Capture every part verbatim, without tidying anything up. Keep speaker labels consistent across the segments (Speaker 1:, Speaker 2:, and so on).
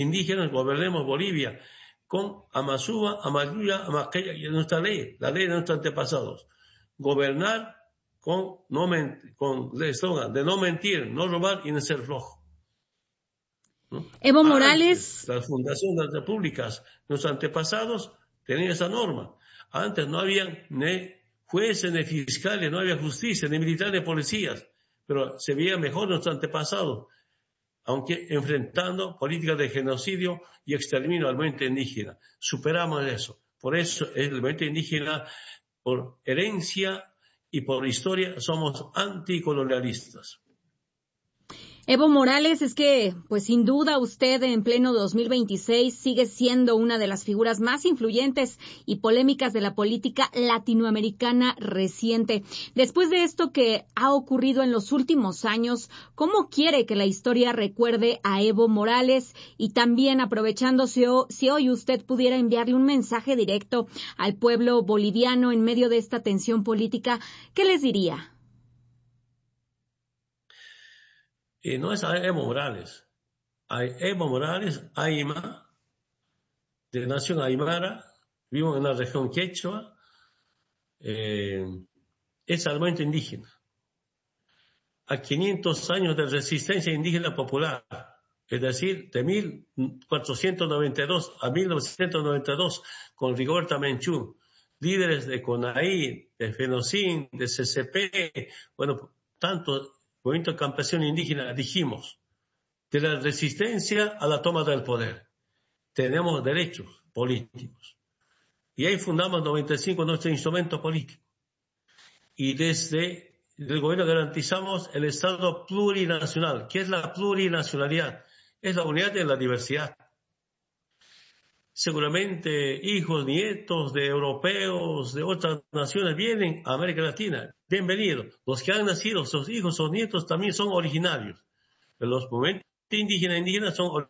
Speaker 1: indígenas gobernemos Bolivia con Amazúa, Amayuya, Amaqueya, y nuestra ley, la ley de nuestros antepasados. Gobernar con, no mentir, con el eslogan de no mentir, no robar y no ser flojo. ¿No?
Speaker 2: Evo
Speaker 1: Antes,
Speaker 2: Morales.
Speaker 1: la fundación de las repúblicas, nuestros antepasados tenían esa norma. Antes no había ni jueces, ni fiscales, no había justicia, ni militares, ni policías, pero se veía mejor nuestros antepasados, aunque enfrentando políticas de genocidio y exterminio al movimiento indígena. Superamos eso. Por eso el movimiento indígena, por herencia y por historia, somos anticolonialistas.
Speaker 2: Evo Morales, es que, pues sin duda usted en pleno dos mil veintiséis sigue siendo una de las figuras más influyentes y polémicas de la política latinoamericana reciente. Después de esto que ha ocurrido en los últimos años, ¿cómo quiere que la historia recuerde a Evo Morales? Y también aprovechando si hoy, si hoy usted pudiera enviarle un mensaje directo al pueblo boliviano en medio de esta tensión política, ¿qué les diría?
Speaker 1: Y no es a Evo Morales. Hay Evo Morales, Aima, de nación Aymara, vivo en la región Quechua, eh, es al movimiento indígena. A quinientos años de resistencia indígena popular, es decir, de mil cuatrocientos noventa y dos a mil novecientos noventa y dos, con Rigoberta Menchú, líderes de CONAIE, de FENOCIN, de C C P, bueno, tanto movimiento campesino indígena, dijimos, de la resistencia a la toma del poder. Tenemos derechos políticos. Y ahí fundamos noventa y cinco nuestro instrumento político. Y desde el gobierno garantizamos el Estado plurinacional. ¿Qué es la plurinacionalidad? Es la unidad en la diversidad. Seguramente hijos, nietos de europeos, de otras naciones vienen a América Latina. Bienvenidos. Los que han nacido, sus hijos o nietos también son originarios. Pero los movimientos indígenas indígenas son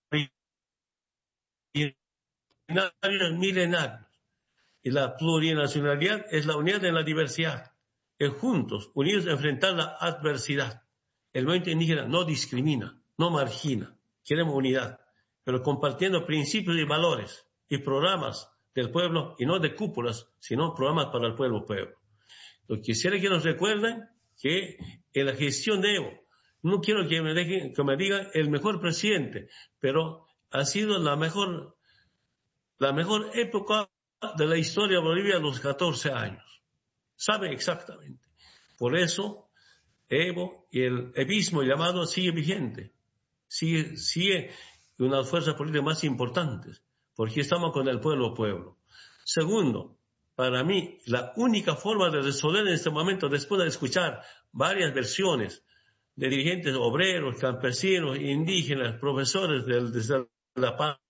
Speaker 1: originarios milenarios. Y la plurinacionalidad es la unidad en la diversidad. Es juntos, unidos, enfrentar la adversidad. El movimiento indígena no discrimina, no margina. Queremos unidad, pero compartiendo principios y valores y programas del pueblo, y no de cúpulas, sino programas para el pueblo pueblo. Lo quisiera que nos recuerden que en la gestión de Evo, no quiero que me, dejen, que me digan el mejor presidente, pero ha sido la mejor, la mejor época de la historia de Bolivia a los catorce años. Sabe exactamente. Por eso, Evo y el evismo llamado sigue vigente. Sigue, sigue una de las fuerzas políticas más importantes, porque estamos con el pueblo pueblo. Segundo, para mí, la única forma de resolver en este momento, después de escuchar varias versiones de dirigentes obreros, campesinos, indígenas, profesores de, de La Paz,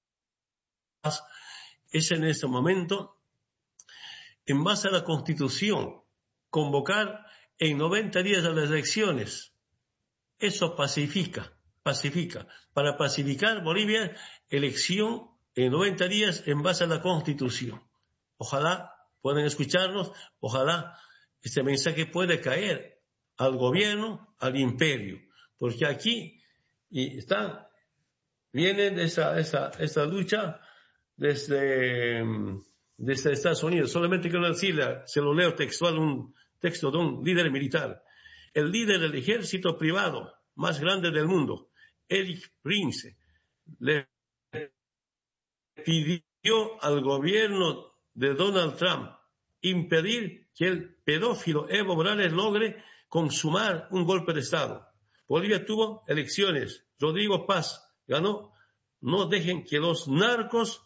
Speaker 1: es en este momento, en base a la Constitución, convocar en noventa días a las elecciones. Eso pacifica, pacifica. Para pacificar Bolivia, elección en noventa días en base a la Constitución. Ojalá puedan escucharnos, ojalá este mensaje pueda caer al gobierno, al imperio, porque aquí y están, viene de esa, esa, esa lucha desde, desde Estados Unidos. Solamente quiero decirle, se lo leo textual, un texto de un líder militar. El líder del ejército privado más grande del mundo, Eric Prince, le pidió al gobierno de Donald Trump impedir que el pedófilo Evo Morales logre consumar un golpe de Estado. Bolivia tuvo elecciones. Rodrigo Paz ganó. No dejen que los narcos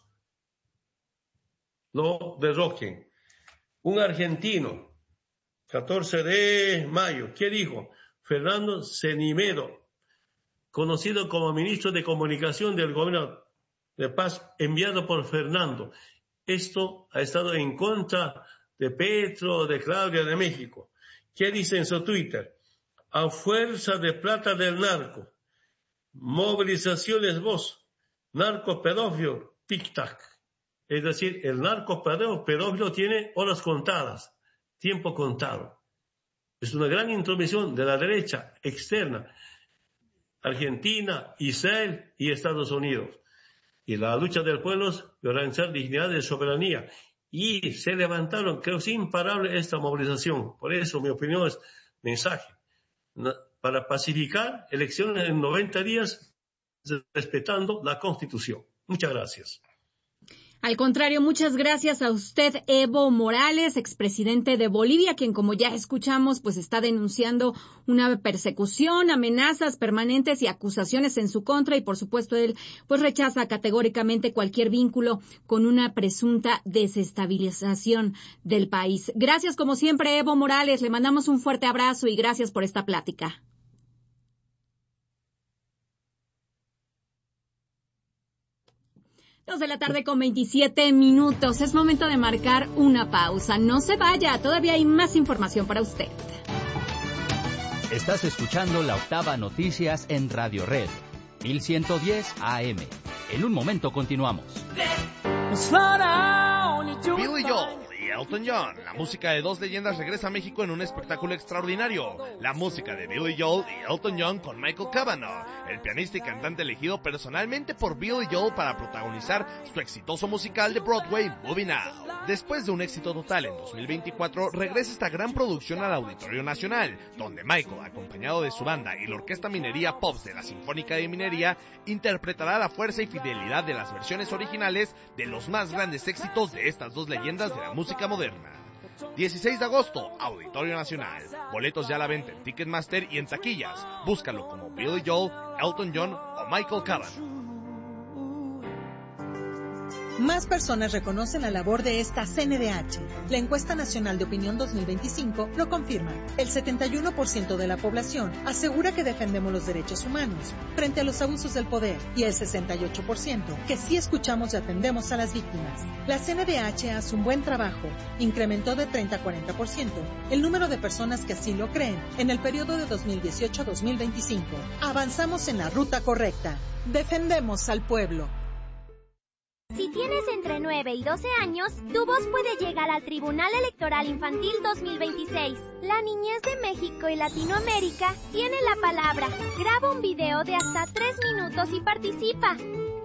Speaker 1: lo derroquen. Un argentino, catorce de mayo, ¿qué dijo? Fernando Cenimedo, conocido como ministro de Comunicación del gobierno de Paz, enviado por Fernando. Esto ha estado en contra de Petro, de Claudia, de México. ¿Qué dice en su Twitter? A fuerza de plata del narco, movilizaciones vos, narco pedófilo, tic-tac. Es decir, el narco pedófilo tiene horas contadas, tiempo contado. Es una gran intromisión de la derecha externa, Argentina, Israel y Estados Unidos. Y la lucha del pueblo es garantizar dignidad de soberanía. Y se levantaron, creo, es imparable esta movilización. Por eso mi opinión es mensaje. Para pacificar elecciones en noventa días, respetando la Constitución. Muchas gracias.
Speaker 2: Al contrario, muchas gracias a usted, Evo Morales, expresidente de Bolivia, quien, como ya escuchamos, pues está denunciando una persecución, amenazas permanentes y acusaciones en su contra, y por supuesto él pues rechaza categóricamente cualquier vínculo con una presunta desestabilización del país. Gracias, como siempre, Evo Morales, le mandamos un fuerte abrazo y gracias por esta plática. Dos de la tarde con veintisiete minutos. Es momento de marcar una pausa. No se vaya, todavía hay más información para usted.
Speaker 3: Estás escuchando La Octava Noticias en Radio Red, mil ciento diez A M. En un momento continuamos.
Speaker 4: Billy Joel y Elton John. La música de dos leyendas regresa a México en un espectáculo extraordinario. La música de Billy Joel y Elton John con Michael Cavanaugh, el pianista y cantante elegido personalmente por Billy Joel para protagonizar su exitoso musical de Broadway, Moving Out. Después de un éxito total en dos mil veinticuatro, regresa esta gran producción al Auditorio Nacional, donde Michael, acompañado de su banda y la Orquesta Minería Pops de la Sinfónica de Minería, interpretará la fuerza y fidelidad de las versiones originales de los más grandes éxitos de estas dos leyendas de la música moderna. dieciséis de agosto, Auditorio Nacional. Boletos ya a la venta en Ticketmaster y en taquillas. Búscalo como Billy Joel, Elton John o Michael Cavanaugh.
Speaker 5: Más personas reconocen la labor de esta C N D H. La Encuesta Nacional de Opinión dos mil veinticinco lo confirma. El setenta y uno por ciento de la población asegura que defendemos los derechos humanos frente a los abusos del poder y el sesenta y ocho por ciento que sí escuchamos y atendemos a las víctimas. La C N D H hace un buen trabajo. Incrementó de treinta a cuarenta por ciento el número de personas que así lo creen en el periodo de dos mil dieciocho a dos mil veinticinco. Avanzamos en la ruta correcta. Defendemos al pueblo.
Speaker 6: Si tienes entre nueve y doce años, tu voz puede llegar al Tribunal Electoral Infantil dos mil veintiséis. La niñez de México y Latinoamérica tiene la palabra. Graba un video de hasta tres minutos y participa.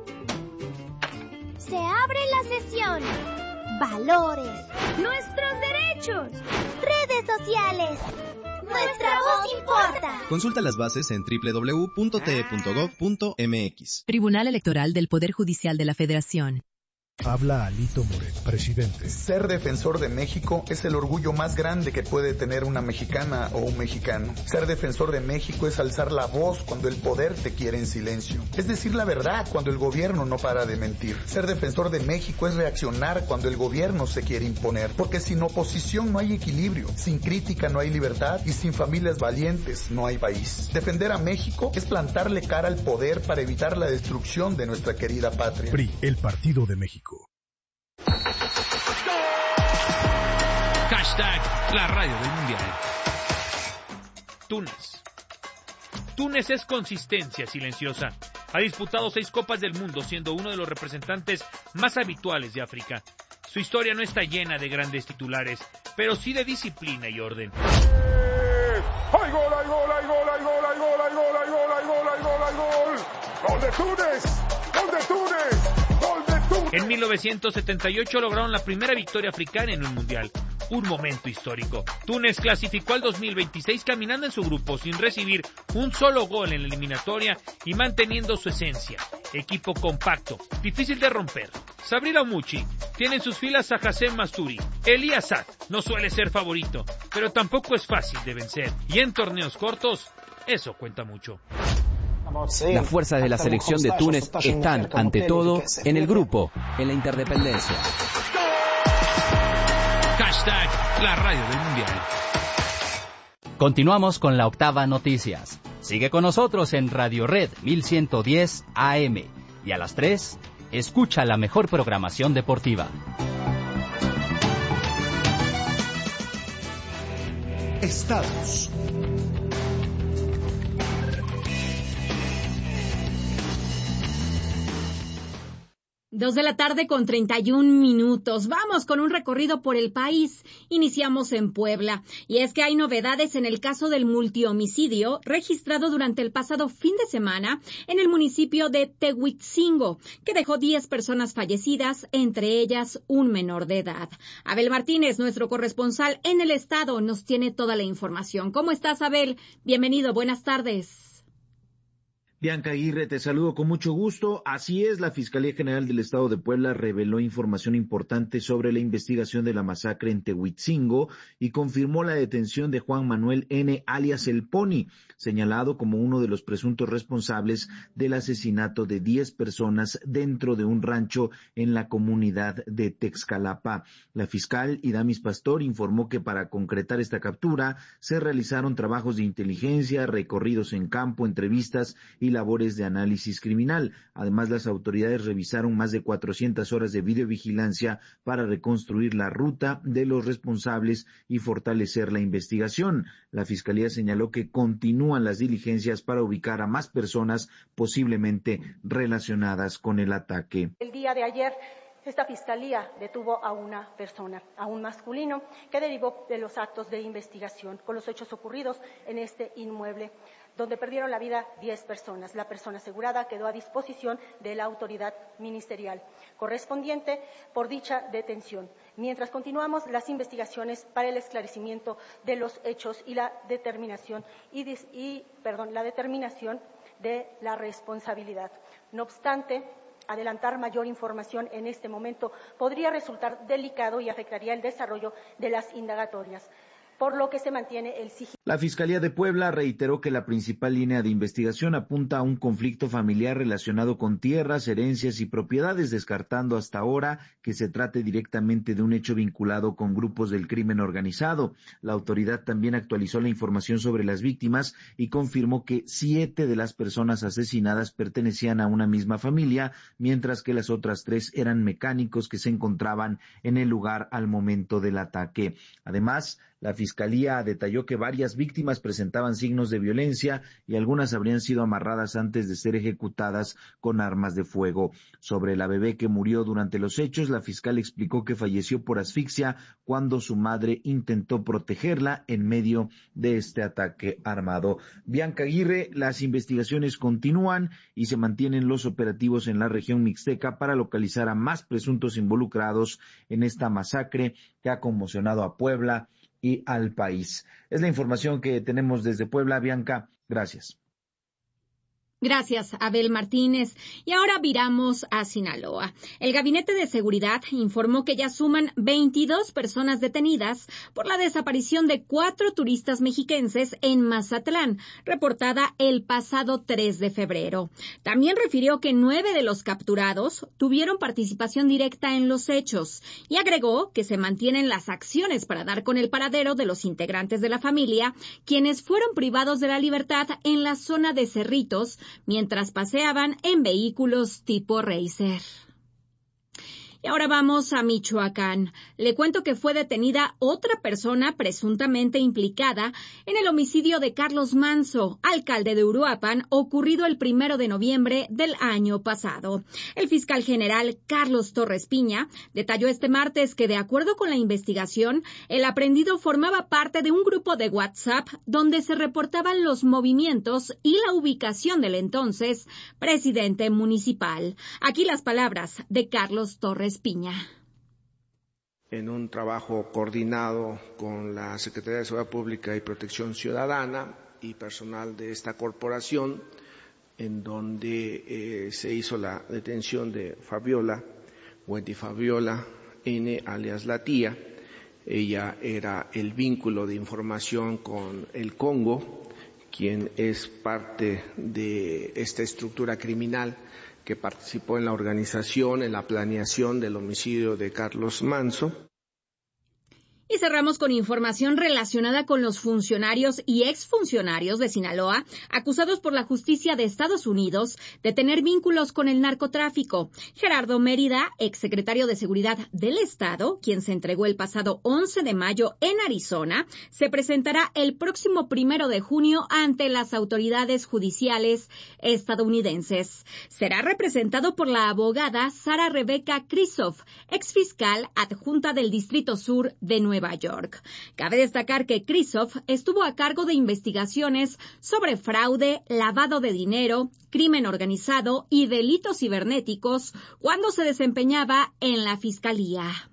Speaker 6: Se abre la sesión. Valores. Nuestros derechos. Redes sociales. Nuestra voz importa.
Speaker 7: Consulta las bases en doble u doble u doble u punto t e punto gov punto m x.
Speaker 8: Tribunal Electoral del Poder Judicial de la Federación.
Speaker 9: Habla Alito Moreno, presidente.
Speaker 10: Ser defensor de México es el orgullo más grande que puede tener una mexicana o un mexicano. Ser defensor de México es alzar la voz cuando el poder te quiere en silencio. Es decir la verdad cuando el gobierno no para de mentir. Ser defensor de México es reaccionar cuando el gobierno se quiere imponer. Porque sin oposición no hay equilibrio, sin crítica no hay libertad y sin familias valientes no hay país. Defender a México es plantarle cara al poder para evitar la destrucción de nuestra querida patria.
Speaker 9: P R I, el Partido de México.
Speaker 11: Hashtag la radio del mundial. Túnez. Túnez es consistencia silenciosa. Ha disputado seis Copas del Mundo, siendo uno de los representantes más habituales de África. Su historia no está llena de grandes titulares, pero sí de disciplina y orden.
Speaker 12: ¡Hay gol, hay gol, hay gol, hay gol, hay gol, hay gol, hay gol, hay gol, hay gol, hay gol! ¡Gol de Túnez! ¡Gol de Túnez! ¡Gol de Túnez!
Speaker 11: En mil novecientos setenta y ocho lograron la primera victoria africana en un mundial. Un momento histórico. Túnez clasificó al dos mil veintiséis caminando en su grupo sin recibir un solo gol en la eliminatoria y manteniendo su esencia. Equipo compacto, difícil de romper. Sabri Lamouchi tiene en sus filas a Hassem Masturi. Eli Assad no suele ser favorito, pero tampoco es fácil de vencer. Y en torneos cortos, eso cuenta mucho.
Speaker 3: La fuerza de la selección de Túnez están, ante todo, en el grupo, en la interdependencia.
Speaker 11: Hashtag la radio del mundial.
Speaker 3: Continuamos con la Octava Noticias. Sigue con nosotros en Radio Red mil ciento diez A M. Y a las tres, escucha la mejor programación deportiva.
Speaker 9: Estados.
Speaker 2: Dos de la tarde con treinta y un minutos. Vamos con un recorrido por el país. Iniciamos en Puebla. Y es que hay novedades en el caso del multihomicidio registrado durante el pasado fin de semana en el municipio de Tehuitzingo, que dejó diez personas fallecidas, entre ellas un menor de edad. Abel Martínez, nuestro corresponsal en el estado, nos tiene toda la información. ¿Cómo estás, Abel? Bienvenido, buenas tardes.
Speaker 13: Bianca Aguirre, te saludo con mucho gusto. Así es, la Fiscalía General del Estado de Puebla reveló información importante sobre la investigación de la masacre en Tehuitzingo y confirmó la detención de Juan Manuel N., alias El Pony, señalado como uno de los presuntos responsables del asesinato de diez personas dentro de un rancho en la comunidad de Texcalapa. La fiscal Idamis Pastor informó que para concretar esta captura se realizaron trabajos de inteligencia, recorridos en campo, entrevistas y labores de análisis criminal. Además, las autoridades revisaron más de cuatrocientas horas de videovigilancia para reconstruir la ruta de los responsables y fortalecer la investigación. La Fiscalía señaló que continúan las diligencias para ubicar a más personas posiblemente relacionadas con el ataque.
Speaker 14: El día de ayer, esta fiscalía detuvo a una persona, a un masculino, que derivó de los actos de investigación con los hechos ocurridos en este inmueble, donde perdieron la vida diez personas. La persona asegurada quedó a disposición de la autoridad ministerial correspondiente por dicha detención, mientras continuamos las investigaciones para el esclarecimiento de los hechos y la determinación y, y perdón, la determinación de la responsabilidad. No obstante, adelantar mayor información en este momento podría resultar delicado y afectaría el desarrollo de las indagatorias, por lo que se mantiene el sigilo.
Speaker 13: La Fiscalía de Puebla reiteró que la principal línea de investigación apunta a un conflicto familiar relacionado con tierras, herencias y propiedades, descartando hasta ahora que se trate directamente de un hecho vinculado con grupos del crimen organizado. La autoridad también actualizó la información sobre las víctimas y confirmó que siete de las personas asesinadas pertenecían a una misma familia, mientras que las otras tres eran mecánicos que se encontraban en el lugar al momento del ataque. Además, la Fiscalía detalló que varias víctimas presentaban signos de violencia y algunas habrían sido amarradas antes de ser ejecutadas con armas de fuego. Sobre la bebé que murió durante los hechos, la fiscal explicó que falleció por asfixia cuando su madre intentó protegerla en medio de este ataque armado. Bianca Aguirre, las investigaciones continúan y se mantienen los operativos en la región mixteca para localizar a más presuntos involucrados en esta masacre que ha conmocionado a Puebla y al país. Es la información que tenemos desde Puebla. Bianca, gracias.
Speaker 2: Gracias, Abel Martínez. Y ahora viramos a Sinaloa. El Gabinete de Seguridad informó que ya suman veintidós personas detenidas por la desaparición de cuatro turistas mexiquenses en Mazatlán, reportada el pasado tres de febrero. También refirió que nueve de los capturados tuvieron participación directa en los hechos y agregó que se mantienen las acciones para dar con el paradero de los integrantes de la familia, quienes fueron privados de la libertad en la zona de Cerritos, mientras paseaban en vehículos tipo racer. Y ahora vamos a Michoacán. Le cuento que fue detenida otra persona presuntamente implicada en el homicidio de Carlos Manso, alcalde de Uruapan, ocurrido el primero de noviembre del año pasado. El fiscal general Carlos Torres Piña detalló este martes que, de acuerdo con la investigación, el aprehendido formaba parte de un grupo de WhatsApp donde se reportaban los movimientos y la ubicación del entonces presidente municipal. Aquí las palabras de Carlos Torres Piña.
Speaker 15: En un trabajo coordinado con la Secretaría de Seguridad Pública y Protección Ciudadana y personal de esta corporación, en donde eh, se hizo la detención de Fabiola, Wendy Fabiola N., alias La Tía. Ella era el vínculo de información con el Congo, quien es parte de esta estructura criminal que participó en la organización, en la planeación del homicidio de Carlos Manso.
Speaker 2: Y cerramos con información relacionada con los funcionarios y exfuncionarios de Sinaloa acusados por la justicia de Estados Unidos de tener vínculos con el narcotráfico. Gerardo Mérida, exsecretario de Seguridad del Estado, quien se entregó el pasado once de mayo en Arizona, se presentará el próximo primero de junio ante las autoridades judiciales estadounidenses. Será representado por la abogada Sara Rebecca Krisoff, exfiscal adjunta del Distrito Sur de Nueva Nueva York. Cabe destacar que Krisoff estuvo a cargo de investigaciones sobre fraude, lavado de dinero, crimen organizado y delitos cibernéticos cuando se desempeñaba en la Fiscalía.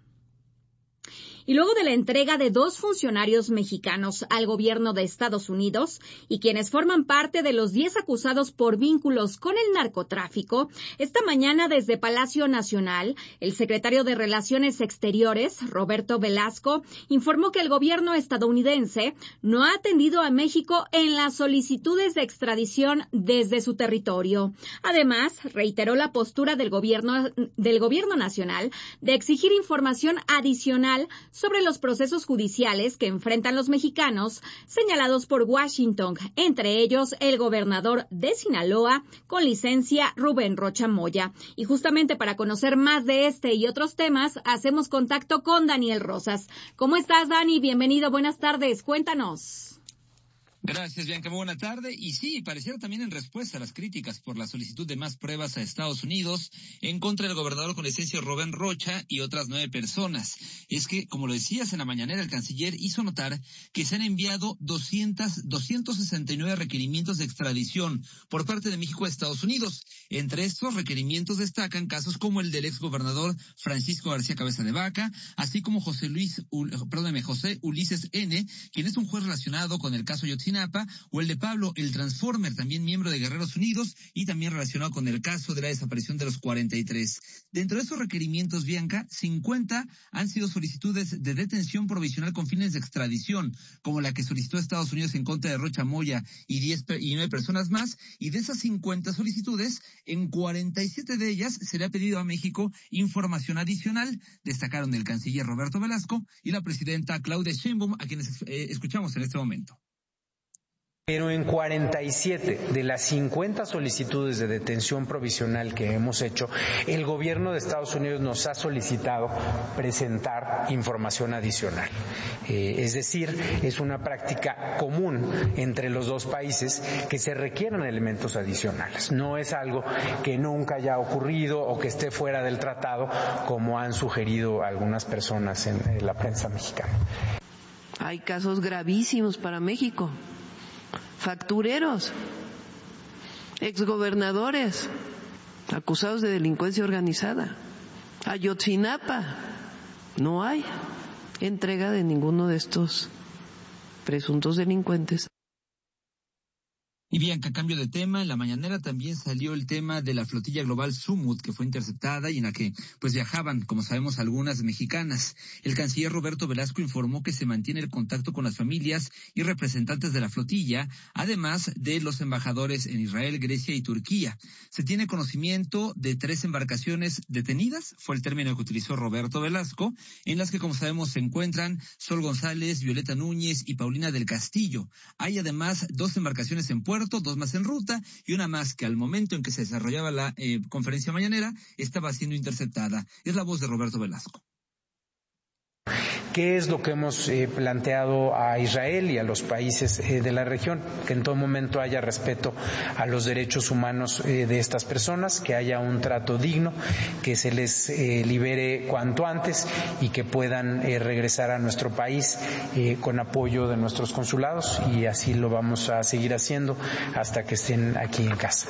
Speaker 2: Y luego de la entrega de dos funcionarios mexicanos al gobierno de Estados Unidos y quienes forman parte de los diez acusados por vínculos con el narcotráfico, esta mañana desde Palacio Nacional, el secretario de Relaciones Exteriores, Roberto Velasco, informó que el gobierno estadounidense no ha atendido a México en las solicitudes de extradición desde su territorio. Además, reiteró la postura del gobierno, del gobierno nacional de exigir información adicional sobre los procesos judiciales que enfrentan los mexicanos señalados por Washington, entre ellos el gobernador de Sinaloa con licencia Rubén Rocha Moya. Y justamente para conocer más de este y otros temas, hacemos contacto con Daniel Rosas. ¿Cómo estás, Dani? Bienvenido, buenas tardes, cuéntanos.
Speaker 16: Gracias, Bianca. Muy buena tarde. Y sí, pareciera también en respuesta a las críticas por la solicitud de más pruebas a Estados Unidos en contra del gobernador con licencia Rubén Rocha y otras nueve personas. Es que, como lo decías en la mañanera, el canciller hizo notar que se han enviado doscientos sesenta y nueve requerimientos de extradición por parte de México a Estados Unidos. Entre estos requerimientos destacan casos como el del exgobernador Francisco García Cabeza de Vaca, así como José Luis, perdóname, José Ulises N., quien es un juez relacionado con el caso Yotzinapa, o el de Pablo, el Transformer, también miembro de Guerreros Unidos y también relacionado con el caso de la desaparición de los cuarenta y tres. Dentro de estos requerimientos, Bianca, cincuenta han sido solicitudes de detención provisional con fines de extradición, como la que solicitó Estados Unidos en contra de Rocha Moya y diez y nueve personas más, y de esas cincuenta solicitudes, en cuarenta y siete de ellas se le ha pedido a México información adicional, destacaron el canciller Roberto Velasco y la presidenta Claudia Sheinbaum, a quienes eh, escuchamos en este momento.
Speaker 17: Pero en cuarenta y siete de las cincuenta solicitudes de detención provisional que hemos hecho, el gobierno de Estados Unidos nos ha solicitado presentar información adicional. Eh, es decir, es una práctica común entre los dos países que se requieran elementos adicionales. No es algo que nunca haya ocurrido o que esté fuera del tratado, como han sugerido algunas personas en, en la prensa mexicana.
Speaker 18: Hay casos gravísimos para México. Factureros, exgobernadores, acusados de delincuencia organizada. Ayotzinapa, no hay entrega de ninguno de estos presuntos delincuentes.
Speaker 16: Y bien, que a cambio de tema, en la mañanera también salió el tema de la flotilla global Sumut, que fue interceptada y en la que pues viajaban, como sabemos, algunas mexicanas. El canciller Roberto Velasco informó que se mantiene el contacto con las familias y representantes de la flotilla, además de los embajadores en Israel, Grecia y Turquía. Se tiene conocimiento de tres embarcaciones detenidas, fue el término que utilizó Roberto Velasco, en las que, como sabemos, se encuentran Sol González, Violeta Núñez y Paulina del Castillo. Hay además dos embarcaciones en puerto, dos más en ruta y una más que al momento en que se desarrollaba la eh, conferencia mañanera estaba siendo interceptada. Es la voz de Roberto Velasco.
Speaker 17: ¿Qué es lo que hemos eh, planteado a Israel y a los países eh, de la región? Que en todo momento haya respeto a los derechos humanos eh, de estas personas, que haya un trato digno, que se les eh, libere cuanto antes y que puedan eh, regresar a nuestro país eh, con apoyo de nuestros consulados, y así lo vamos a seguir haciendo hasta que estén aquí en casa.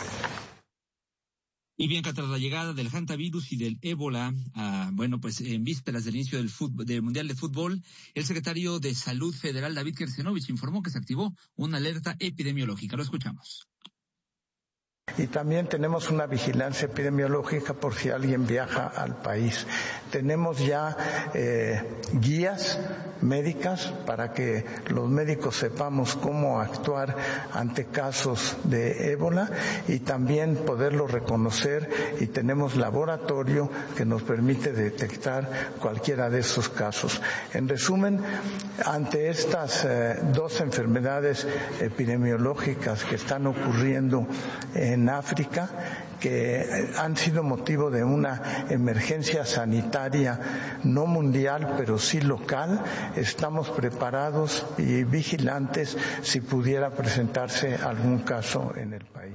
Speaker 16: Y bien, que tras la llegada del hantavirus y del ébola, ah, bueno, pues en vísperas del inicio del, fútbol, del Mundial de Fútbol, el secretario de Salud Federal, David Kersenovich, informó que se activó una alerta epidemiológica. Lo escuchamos.
Speaker 19: Y también tenemos una vigilancia epidemiológica por si alguien viaja al país. Tenemos ya eh, guías médicas para que los médicos sepamos cómo actuar ante casos de ébola y también poderlo reconocer, y tenemos laboratorio que nos permite detectar cualquiera de esos casos. En resumen, ante estas eh, dos enfermedades epidemiológicas que están ocurriendo en África, que han sido motivo de una emergencia sanitaria no mundial, pero sí local, estamos preparados y vigilantes si pudiera presentarse algún caso en el país.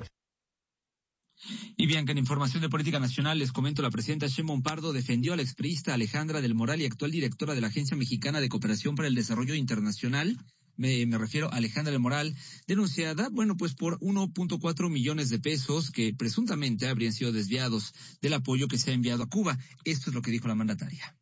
Speaker 16: Y bien, que en información de política nacional les comento, la presidenta Sheinbaum Pardo defendió a la expriista Alejandra del Moral y actual directora de la Agencia Mexicana de Cooperación para el Desarrollo Internacional. Me, me refiero a Alejandra del Moral, denunciada, bueno, pues por uno punto cuatro millones de pesos que presuntamente habrían sido desviados del apoyo que se ha enviado a Cuba. Esto es lo que dijo la mandataria.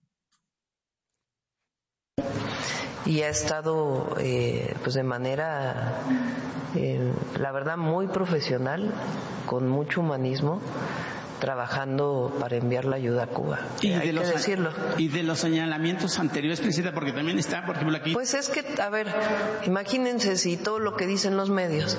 Speaker 18: Y ha estado, eh, pues de manera, eh, la verdad, muy profesional, con mucho humanismo, trabajando para enviar la ayuda a Cuba.
Speaker 20: Y
Speaker 18: Hay
Speaker 20: de los,
Speaker 18: que decirlo.
Speaker 20: Y de los señalamientos anteriores, Presidenta, porque también está, por ejemplo, aquí.
Speaker 18: Pues es que, a ver, imagínense si todo lo que dicen los medios,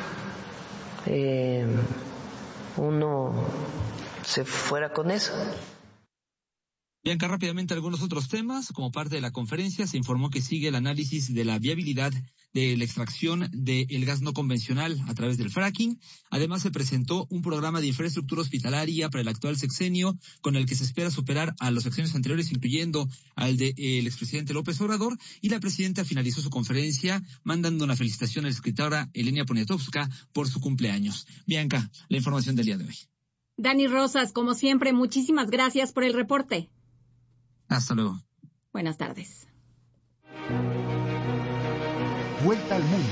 Speaker 18: eh, uno se fuera con eso.
Speaker 16: Bianca, rápidamente algunos otros temas. Como parte de la conferencia se informó que sigue el análisis de la viabilidad de la extracción del gas no convencional a través del fracking. Además se presentó un programa de infraestructura hospitalaria para el actual sexenio con el que se espera superar a los sexenios anteriores, incluyendo al del de, eh, expresidente López Obrador. Y la presidenta finalizó su conferencia mandando una felicitación a la escritora Elenia Poniatowska por su cumpleaños. Bianca, la información del día de hoy.
Speaker 2: Dani Rosas, como siempre, muchísimas gracias por el reporte.
Speaker 16: Hasta luego.
Speaker 2: Buenas tardes.
Speaker 9: Vuelta al mundo.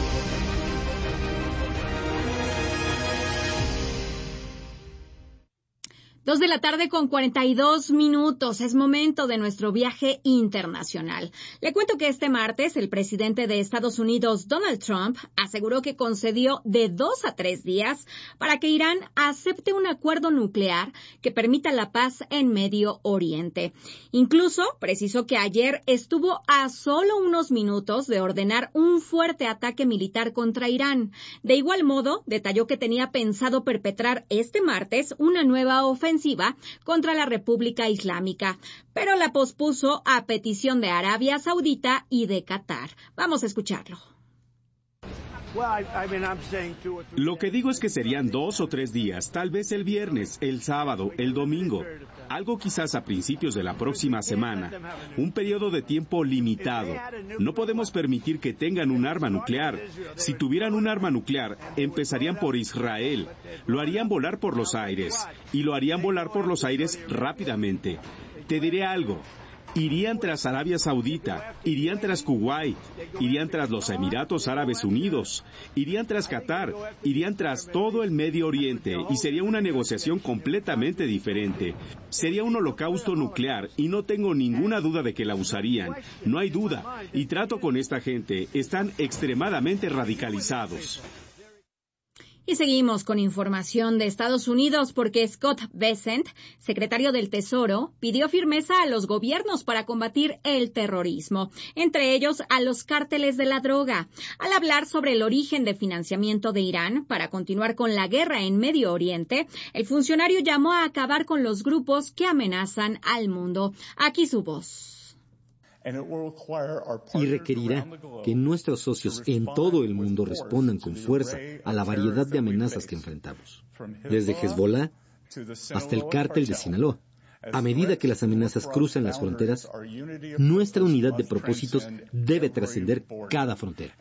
Speaker 2: Dos de la tarde con cuarenta y dos minutos. Es momento de nuestro viaje internacional. Le cuento que este martes el presidente de Estados Unidos, Donald Trump, aseguró que concedió de dos a tres días para que Irán acepte un acuerdo nuclear que permita la paz en Medio Oriente. Incluso precisó que ayer estuvo a solo unos minutos de ordenar un fuerte ataque militar contra Irán. De igual modo, detalló que tenía pensado perpetrar este martes una nueva ofensiva contra la República Islámica, pero la pospuso a petición de Arabia Saudita y de Qatar. Vamos a escucharlo.
Speaker 21: Lo que digo es que serían dos o tres días, tal vez el viernes, el sábado, el domingo, algo quizás a principios de la próxima semana, un periodo de tiempo limitado. No podemos permitir que tengan un arma nuclear. Si tuvieran un arma nuclear, empezarían por Israel, lo harían volar por los aires, y lo harían volar por los aires rápidamente. Te diré algo. Irían tras Arabia Saudita, irían tras Kuwait, irían tras los Emiratos Árabes Unidos, irían tras Qatar, irían tras todo el Medio Oriente y sería una negociación completamente diferente. Sería un holocausto nuclear y no tengo ninguna duda de que la usarían. No hay duda. Y trato con esta gente. Están extremadamente radicalizados.
Speaker 2: Y seguimos con información de Estados Unidos porque Scott Bessent, secretario del Tesoro, pidió firmeza a los gobiernos para combatir el terrorismo, entre ellos a los cárteles de la droga. Al hablar sobre el origen de financiamiento de Irán para continuar con la guerra en Medio Oriente, el funcionario llamó a acabar con los grupos que amenazan al mundo. Aquí su voz.
Speaker 22: Y requerirá que nuestros socios en todo el mundo respondan con fuerza a la variedad de amenazas que enfrentamos, desde Hezbollah hasta el cártel de Sinaloa. A medida que las amenazas cruzan las fronteras, nuestra unidad de propósitos debe trascender cada frontera.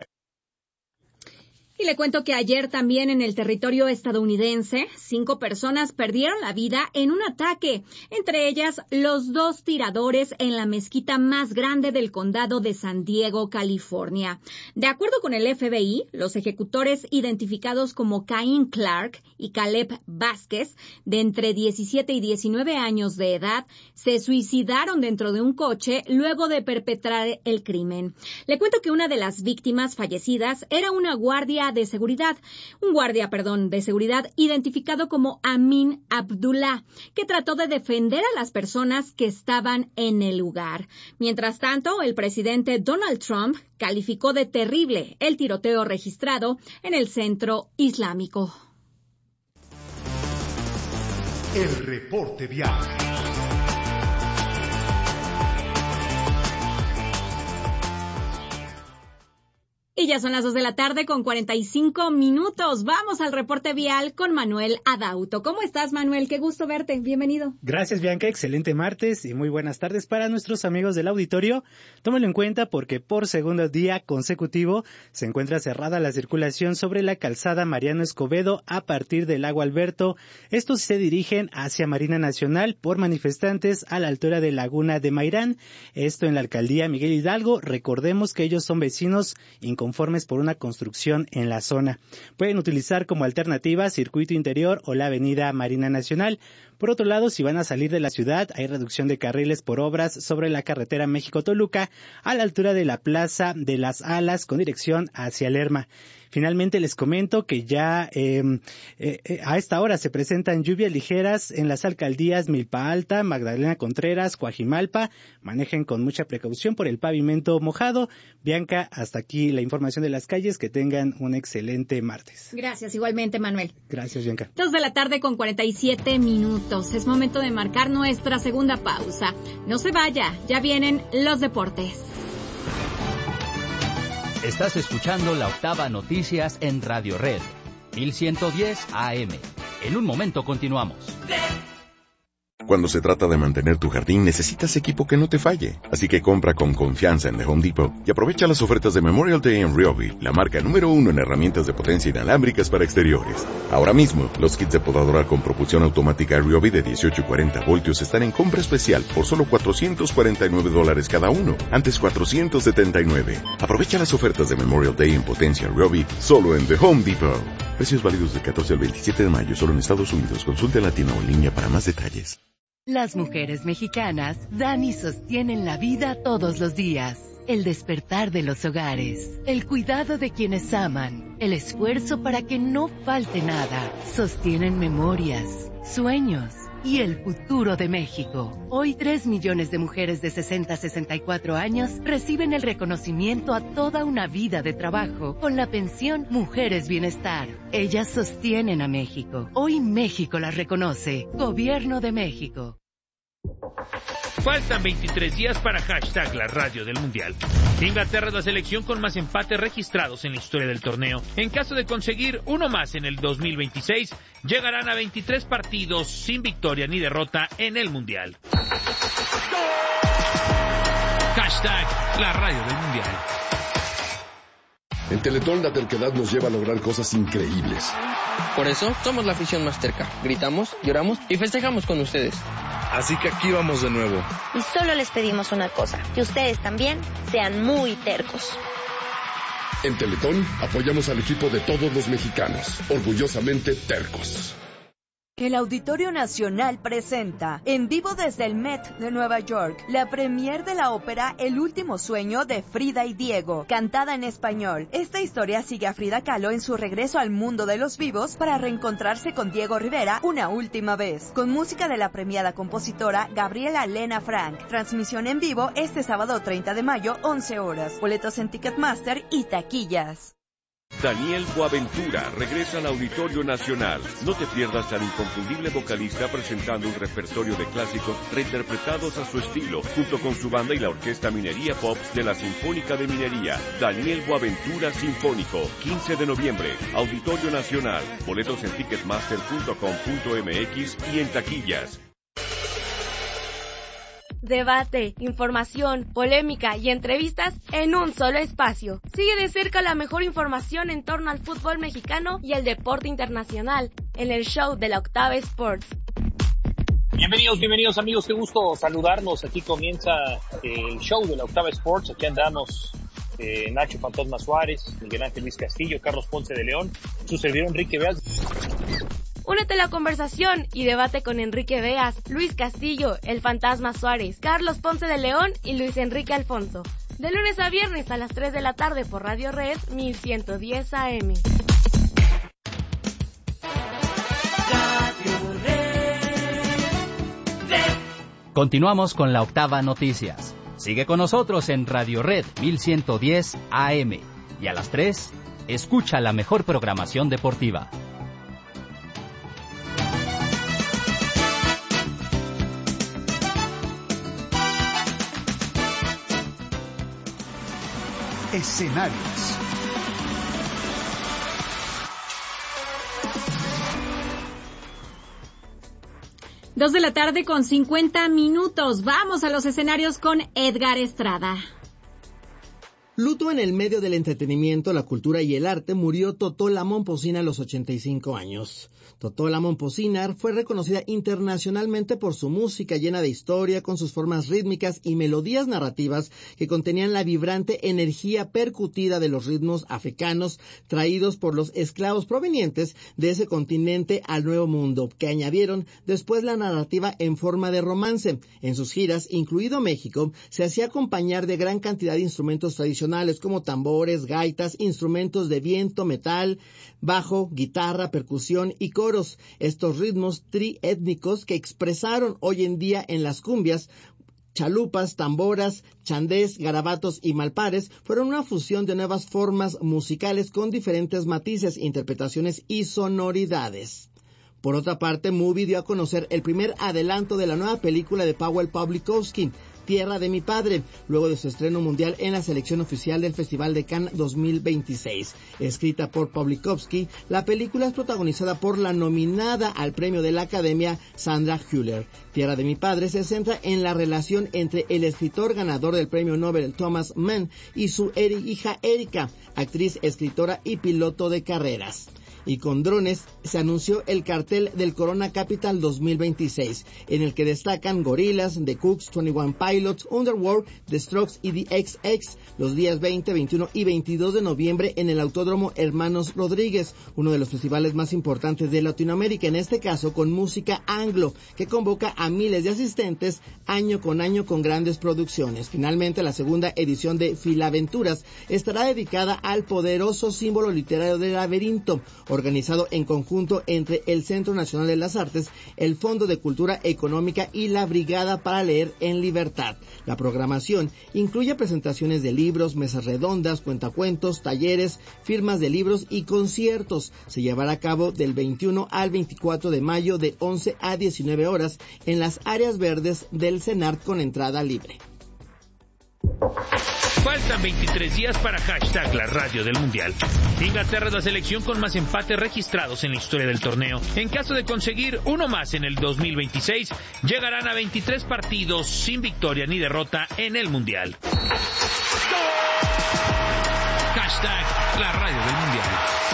Speaker 2: Y le cuento que ayer también en el territorio estadounidense, cinco personas perdieron la vida en un ataque, entre ellas los dos tiradores en la mezquita más grande del condado de San Diego, California. De acuerdo con el F B I, los ejecutores identificados como Cain Clark y Caleb Vázquez, de entre diecisiete y diecinueve años de edad, se suicidaron dentro de un coche luego de perpetrar el crimen. Le cuento que una de las víctimas fallecidas era una guardia guardia de seguridad, un guardia, perdón, de seguridad identificado como Amin Abdullah, que trató de defender a las personas que estaban en el lugar. Mientras tanto, el presidente Donald Trump calificó de terrible el tiroteo registrado en el centro islámico.
Speaker 9: El reporte vial.
Speaker 2: Y ya son las dos de la tarde con cuarenta y cinco minutos. Vamos al reporte vial con Manuel Adauto. ¿Cómo estás, Manuel? Qué gusto verte. Bienvenido.
Speaker 1: Gracias, Bianca. Excelente martes y muy buenas tardes para nuestros amigos del auditorio. Tómenlo en cuenta porque por segundo día consecutivo se encuentra cerrada la circulación sobre la calzada Mariano Escobedo a partir del Lago Alberto. Estos se dirigen hacia Marina Nacional por manifestantes a la altura de Laguna de Mairán. Esto en la alcaldía Miguel Hidalgo. Recordemos que ellos son vecinos inconformes por una construcción en la zona. Pueden utilizar como alternativa Circuito Interior o la avenida Marina Nacional. Por otro lado, si van a salir de la ciudad, hay reducción de carriles por obras sobre la carretera México-Toluca a la altura de la Plaza de las Alas con dirección hacia Lerma. Finalmente les comento que ya eh, eh, a esta hora se presentan lluvias ligeras en las alcaldías Milpa Alta, Magdalena Contreras, Coajimalpa. Manejen con mucha precaución por el pavimento mojado. Bianca, hasta aquí la información de las calles. Que tengan un excelente martes.
Speaker 2: Gracias, igualmente, Manuel.
Speaker 1: Gracias, Bianca.
Speaker 2: Dos de la tarde con cuarenta y siete minutos. Es momento de marcar nuestra segunda pausa. No se vaya, ya vienen los deportes.
Speaker 3: Estás escuchando la Octava Noticias en Radio Red, mil ciento diez A M. En un momento continuamos.
Speaker 4: Cuando se trata de mantener tu jardín, necesitas equipo que no te falle. Así que compra con confianza en The Home Depot y aprovecha las ofertas de Memorial Day en Ryobi, la marca número uno en herramientas de potencia inalámbricas para exteriores. Ahora mismo, los kits de podadora con propulsión automática Ryobi de dieciocho y cuarenta voltios están en compra especial por solo cuatrocientos cuarenta y nueve dólares cada uno, antes cuatrocientos setenta y nueve. Aprovecha las ofertas de Memorial Day en potencia Ryobi solo en The Home Depot. Precios válidos del catorce al veintisiete de mayo solo en Estados Unidos. Consulte en Latino o en línea para más detalles.
Speaker 8: Las mujeres mexicanas dan y sostienen la vida todos los días. El despertar de los hogares, el cuidado de quienes aman, el esfuerzo para que no falte nada. Sostienen memorias, sueños y el futuro de México. Hoy tres millones de mujeres de sesenta a sesenta y cuatro años reciben el reconocimiento a toda una vida de trabajo con la pensión Mujeres Bienestar. Ellas sostienen a México. Hoy México las reconoce. Gobierno de México.
Speaker 11: Faltan veintitrés días para hashtag la radio del Mundial. Inglaterra es la selección con más empates registrados en la historia del torneo. En caso de conseguir uno más en el dos mil veintiséis, llegarán a veintitrés partidos sin victoria ni derrota en el Mundial. Hashtag la radio del Mundial.
Speaker 23: En Teletón la terquedad nos lleva a lograr cosas increíbles.
Speaker 24: Por eso somos la afición más terca. Gritamos, lloramos y festejamos con ustedes.
Speaker 23: Así que aquí vamos de nuevo.
Speaker 6: Y solo les pedimos una cosa, que ustedes también sean muy tercos.
Speaker 23: En Teletón apoyamos al equipo de todos los mexicanos, orgullosamente tercos.
Speaker 25: El Auditorio Nacional presenta, en vivo desde el Met de Nueva York, la premier de la ópera El último sueño de Frida y Diego, cantada en español. Esta historia sigue a Frida Kahlo en su regreso al mundo de los vivos para reencontrarse con Diego Rivera una última vez, con música de la premiada compositora Gabriela Lena Frank. Transmisión en vivo este sábado treinta de mayo, once horas. Boletos en Ticketmaster y taquillas.
Speaker 26: Daniel Boaventura regresa al Auditorio Nacional. No te pierdas al inconfundible vocalista presentando un repertorio de clásicos reinterpretados a su estilo, junto con su banda y la Orquesta Minería Pop de la Sinfónica de Minería. Daniel Boaventura Sinfónico, quince de noviembre, Auditorio Nacional. Boletos en ticketmaster punto com punto m x y en taquillas.
Speaker 27: Debate, información, polémica y entrevistas en un solo espacio. Sigue de cerca la mejor información en torno al fútbol mexicano y el deporte internacional en el show de la Octava Sports.
Speaker 28: Bienvenidos, bienvenidos amigos, qué gusto saludarnos. Aquí comienza el show de la Octava Sports. Aquí andamos eh, Nacho Fantasma Suárez, Miguel Ángel Luis Castillo, Carlos Ponce de León, su servidor Enrique Beas.
Speaker 27: Únete a la conversación y debate con Enrique Beas, Luis Castillo, el Fantasma Suárez, Carlos Ponce de León y Luis Enrique Alfonso. De lunes a viernes a las tres de la tarde por Radio Red mil ciento diez A M.
Speaker 3: Continuamos con la Octava Noticias. Sigue con nosotros en Radio Red mil ciento diez A M. Y a las tres, escucha la mejor programación deportiva.
Speaker 9: Escenarios.
Speaker 2: Dos de la tarde con cincuenta minutos. Vamos a los escenarios con Edgar Estrada.
Speaker 5: Luto en el medio del entretenimiento, la cultura y el arte, murió Totó la Momposina a los ochenta y cinco años. Totó la Momposina fue reconocida internacionalmente por su música llena de historia, con sus formas rítmicas y melodías narrativas que contenían la vibrante energía percutida de los ritmos africanos traídos por los esclavos provenientes de ese continente al Nuevo Mundo, que añadieron después la narrativa en forma de romance. En sus giras, incluido México, se hacía acompañar de gran cantidad de instrumentos tradicionales como tambores, gaitas, instrumentos de viento, metal, bajo, guitarra, percusión y coros. Estos ritmos triétnicos que expresaron hoy en día en las cumbias, chalupas, tamboras, chandés, garabatos y malpares fueron una fusión de nuevas formas musicales con diferentes matices, interpretaciones y sonoridades. Por otra parte, Movie dio a conocer el primer adelanto de la nueva película de Powell Pawlikowski, Tierra de mi Padre, luego de su estreno mundial en la selección oficial del Festival de Cannes dos mil veintiséis. Escrita por Pawlikowski, la película es protagonizada por la nominada al premio de la Academia Sandra Hüller. Tierra de mi Padre se centra en la relación entre el escritor ganador del premio Nobel Thomas Mann y su hija Erika, actriz, escritora y piloto de carreras. Y con drones se anunció el cartel del Corona Capital dos mil veintiséis, en el que destacan Gorillaz, The Cooks, veintiuno Pilots, Underworld, The Strokes y The X X, los días veinte, veintiuno y veintidós de noviembre en el Autódromo Hermanos Rodríguez, uno de los festivales más importantes de Latinoamérica, en este caso con música anglo, que convoca a miles de asistentes año con año con grandes producciones. Finalmente, la segunda edición de Filaventuras estará dedicada al poderoso símbolo literario del laberinto, organizado en conjunto entre el Centro Nacional de las Artes, el Fondo de Cultura Económica y la Brigada para Leer en Libertad. La programación incluye presentaciones de libros, mesas redondas, cuentacuentos, talleres, firmas de libros y conciertos. Se llevará a cabo del veintiuno al veinticuatro de mayo de once a diecinueve horas en las áreas verdes del CENART con entrada libre.
Speaker 11: Faltan veintitrés días para hashtag la radio del Mundial. Inglaterra es la selección con más empates registrados en la historia del torneo. En caso de conseguir uno más en el dos mil veintiséis, llegarán a veintitrés partidos sin victoria ni derrota en el Mundial. Hashtag la radio del Mundial.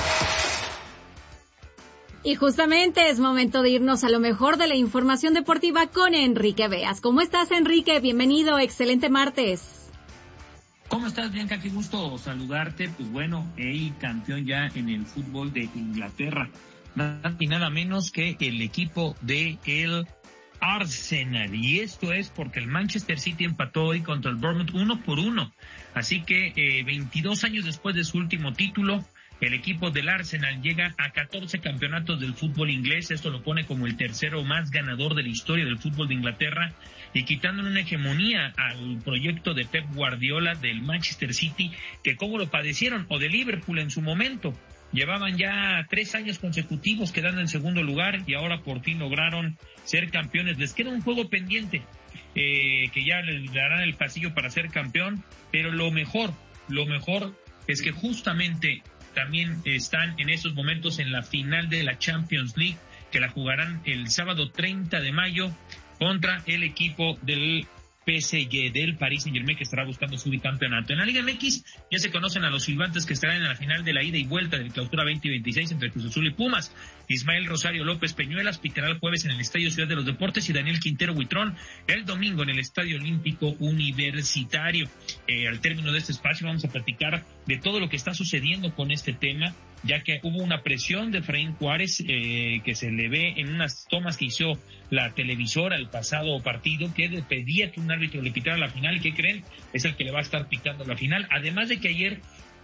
Speaker 2: Y justamente es momento de irnos a lo mejor de la información deportiva con Enrique Beas. ¿Cómo estás, Enrique? Bienvenido, excelente martes.
Speaker 28: ¿Cómo estás, Bianca? Qué gusto saludarte. Pues bueno, el campeón ya en el fútbol de Inglaterra. Nada y nada menos que el equipo de el Arsenal. Y esto es porque el Manchester City empató hoy contra el Bournemouth uno por uno. Así que eh, veintidós años después de su último título, el equipo del Arsenal llega a catorce campeonatos del fútbol inglés. Esto lo pone como el tercero más ganador de la historia del fútbol de Inglaterra, y quitándole una hegemonía al proyecto de Pep Guardiola del Manchester City, que como lo padecieron, o de Liverpool en su momento. Llevaban ya tres años consecutivos quedando en segundo lugar y ahora por fin lograron ser campeones. Les queda un juego pendiente, eh, que ya les darán el pasillo para ser campeón, pero lo mejor, lo mejor es que justamente también están en esos momentos en la final de la Champions League, que la jugarán el sábado treinta de mayo contra el equipo del P S G, del Paris Saint-Germain, que estará buscando su bicampeonato. En la Liga M X ya se conocen a los silbantes que estarán en la final de la ida y vuelta del Clausura veinte veintiséis entre Cruz Azul y Pumas. Ismael Rosario López Peñuelas pitará el jueves en el Estadio Ciudad de los Deportes y Daniel Quintero Huitrón el domingo en el Estadio Olímpico Universitario. Eh, al término de este espacio vamos a platicar de todo lo que está sucediendo con este tema, ya que hubo una presión de Efraín Juárez eh, que se le ve en unas tomas que hizo la televisora el pasado partido, que le pedía que un árbitro le pitara la final, y ¿qué creen? Es el que le va a estar pitando la final. Además de que ayer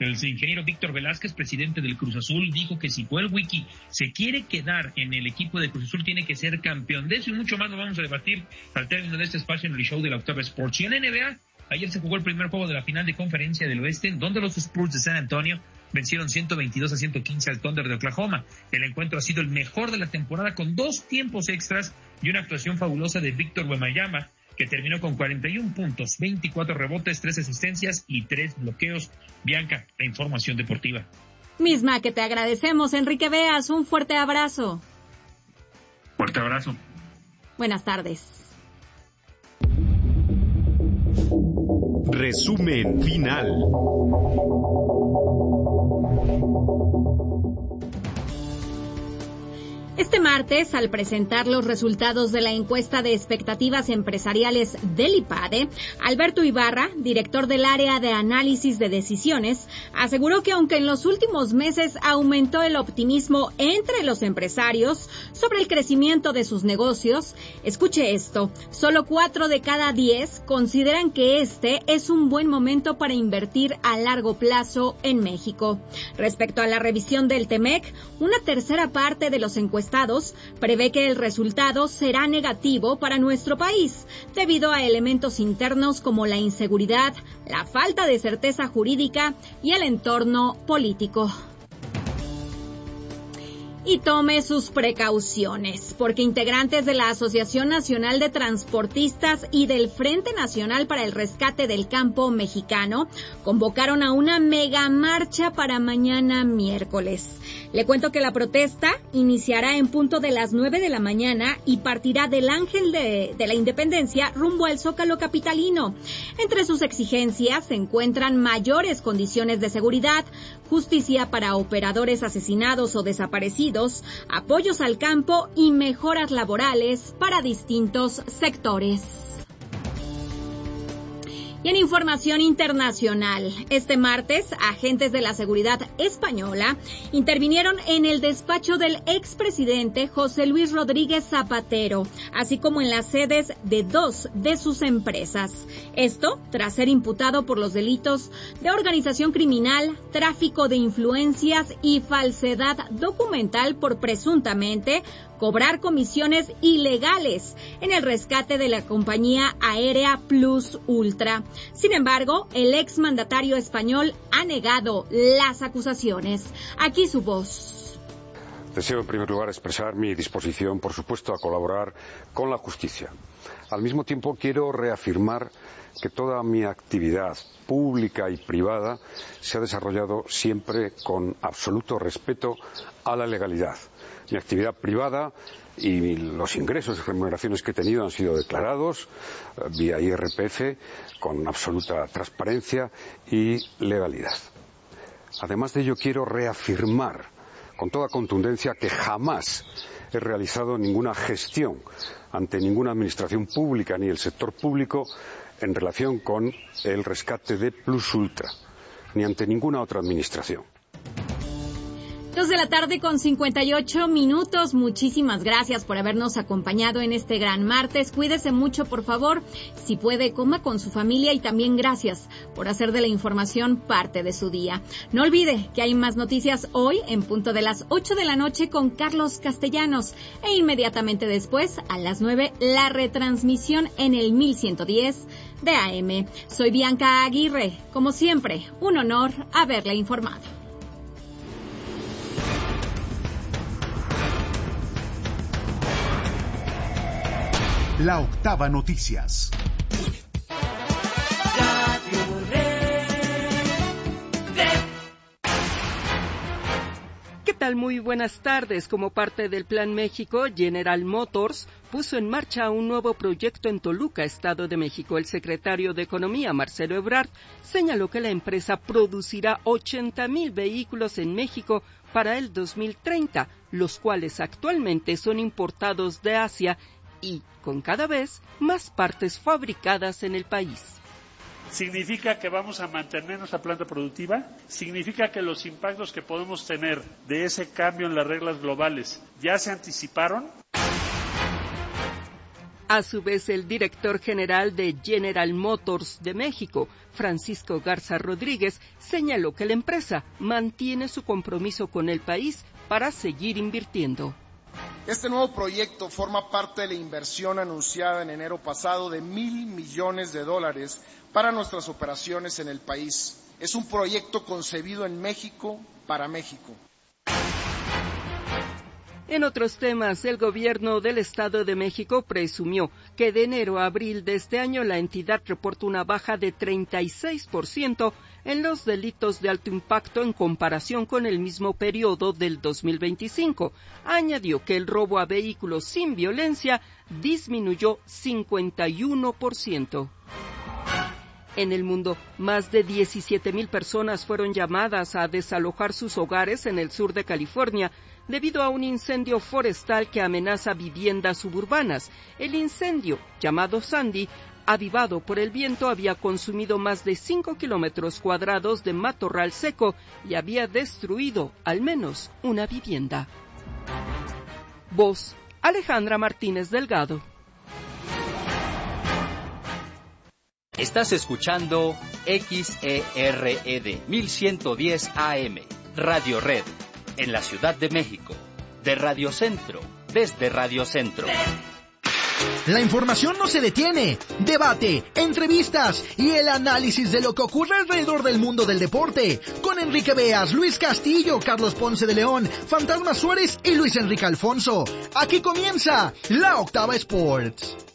Speaker 7: El ingeniero Víctor Velázquez, presidente del Cruz Azul, dijo que si Joel Wiki se quiere quedar en el equipo de Cruz Azul, tiene que ser campeón. De eso y mucho más lo vamos a debatir al término de este espacio en el show de la Octava Sports. Y en N B A, ayer se jugó el primer juego de la final de Conferencia del Oeste, donde los Spurs de San Antonio vencieron ciento veintidós a ciento quince al Thunder de Oklahoma. El encuentro ha sido el mejor de la temporada, con dos tiempos extras y una actuación fabulosa de Víctor Wembanyama, que terminó con cuarenta y un puntos, veinticuatro rebotes, tres asistencias y tres bloqueos. Bianca, la información deportiva.
Speaker 2: Misma que te agradecemos, Enrique Beas. Un fuerte abrazo.
Speaker 7: Fuerte abrazo.
Speaker 2: Buenas tardes.
Speaker 21: Resumen final.
Speaker 2: Este martes, al presentar los resultados de la encuesta de expectativas empresariales del IPADE, Alberto Ibarra, director del área de análisis de decisiones, aseguró que aunque en los últimos meses aumentó el optimismo entre los empresarios sobre el crecimiento de sus negocios, escuche esto, solo cuatro de cada diez consideran que este es un buen momento para invertir a largo plazo en México. Respecto a la revisión del TEMEC, una tercera parte de los encuestados prevé que el resultado será negativo para nuestro país, debido a elementos internos como la inseguridad, la falta de certeza jurídica y el entorno político. Y tome sus precauciones, porque integrantes de la Asociación Nacional de Transportistas y del Frente Nacional para el Rescate del Campo Mexicano convocaron a una mega marcha para mañana miércoles. Le cuento que la protesta iniciará en punto de las nueve de la mañana y partirá del Ángel de, de la Independencia rumbo al Zócalo capitalino. Entre sus exigencias se encuentran mayores condiciones de seguridad, justicia para operadores asesinados o desaparecidos, apoyos al campo y mejoras laborales para distintos sectores. Y en información internacional, este martes, agentes de la seguridad española intervinieron en el despacho del expresidente José Luis Rodríguez Zapatero, así como en las sedes de dos de sus empresas. Esto tras ser imputado por los delitos de organización criminal, tráfico de influencias y falsedad documental por presuntamente cobrar comisiones ilegales en el rescate de la compañía aérea Plus Ultra. Sin embargo, el exmandatario español ha negado las acusaciones. Aquí su voz.
Speaker 10: Deseo en primer lugar expresar mi disposición, por supuesto, a colaborar con la justicia. Al mismo tiempo quiero reafirmar que toda mi actividad pública y privada se ha desarrollado siempre con absoluto respeto a la legalidad. Mi actividad privada y los ingresos y remuneraciones que he tenido han sido declarados vía I R P F con absoluta transparencia y legalidad. Además de ello, quiero reafirmar con toda contundencia que jamás he realizado ninguna gestión ante ninguna administración pública ni el sector público en relación con el rescate de Plus Ultra, ni ante ninguna otra administración.
Speaker 2: Dos de la tarde con cincuenta y ocho minutos. Muchísimas gracias por habernos acompañado en este gran martes. Cuídese mucho, por favor. Si puede, coma con su familia y también gracias por hacer de la información parte de su día. No olvide que hay más noticias hoy en punto de las ocho de la noche con Carlos Castellanos e inmediatamente después, a las nueve, la retransmisión en el mil ciento diez de A M. Soy Bianca Aguirre. Como siempre, un honor haberle informado.
Speaker 9: La Octava Noticias.
Speaker 12: ¿Qué tal? Muy buenas tardes. Como parte del Plan México, General Motors puso en marcha un nuevo proyecto en Toluca, Estado de México. El secretario de Economía, Marcelo Ebrard, señaló que la empresa producirá ochenta mil vehículos en México para el dos mil treinta, los cuales actualmente son importados de Asia y con cada vez más partes fabricadas en el país.
Speaker 13: ¿Significa que vamos a mantener nuestra planta productiva? ¿Significa que los impactos que podemos tener de ese cambio en las reglas globales ya se anticiparon?
Speaker 12: A su vez, el director general de General Motors de México, Francisco Garza Rodríguez, señaló que la empresa mantiene su compromiso con el país para seguir invirtiendo.
Speaker 14: Este nuevo proyecto forma parte de la inversión anunciada en enero pasado de mil millones de dólares para nuestras operaciones en el país. Es un proyecto concebido en México para México.
Speaker 12: En otros temas, el gobierno del Estado de México presumió que de enero a abril de este año la entidad reportó una baja de treinta y seis por ciento en los delitos de alto impacto en comparación con el mismo periodo del dos mil veinticinco. Añadió que el robo a vehículos sin violencia disminuyó cincuenta y uno por ciento. En el mundo, más de diecisiete mil personas fueron llamadas a desalojar sus hogares en el sur de California debido a un incendio forestal que amenaza viviendas suburbanas. El incendio, llamado Sandy, avivado por el viento, había consumido más de cinco kilómetros cuadrados de matorral seco y había destruido al menos una vivienda. Voz, Alejandra Martínez Delgado.
Speaker 3: Estás escuchando X E R E D mil ciento diez A M, Radio Red, en la Ciudad de México, de Radio Centro, desde Radio Centro.
Speaker 15: La información no se detiene. Debate, entrevistas y el análisis de lo que ocurre alrededor del mundo del deporte. Con Enrique Beas, Luis Castillo, Carlos Ponce de León, Fantasma Suárez y Luis Enrique Alfonso. Aquí comienza La Octava Sports.